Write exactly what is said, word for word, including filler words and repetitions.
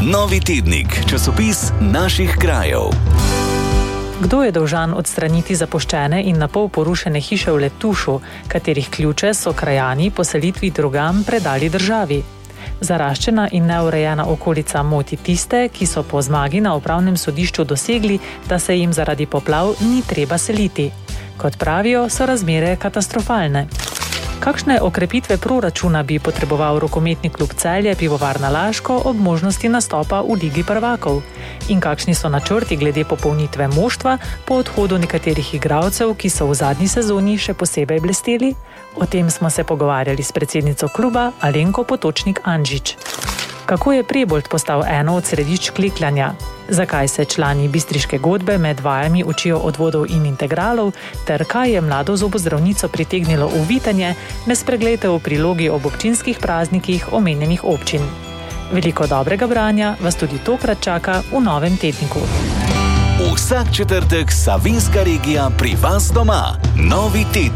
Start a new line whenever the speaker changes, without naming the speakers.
Novi tednik, časopis naših krajev.
Kdo je dolžan odstraniti zapuščene in napol porušene hiše v Letušu, katerih ključe so krajani po selitvi drugam predali državi? Zaraščena in neurejena okolica moti tiste, ki so po zmagi na upravnem sodišču dosegli, da se jim zaradi poplav ni treba seliti. Kot pravijo, so razmere katastrofalne. Kakšne okrepitve proračuna bi potreboval rokometni klub Celje Pivovarna Laško ob možnosti nastopa v Ligi prvakov? In kakšni so načrti glede popolnitve moštva po odhodu nekaterih igralcev, ki so v zadnji sezoni še posebej blesteli? O tem smo se pogovarjali s predsednico kluba Alenko Potočnik-Anžič. Kako je Prebold postal eno od središč klekljanja? Zakaj se člani bistriške godbe med vajami učijo odvodov in integralov, ter kaj je mlado zobozdravnico pritegnilo v Vitanje, ne spreglejte v prilogi ob občinskih praznikih omenjenih občin. Veliko dobrega branja vas tudi tokrat čaka v novem tedniku.
Vsak četrtek Savinjska regija pri vas doma. Novi tednik.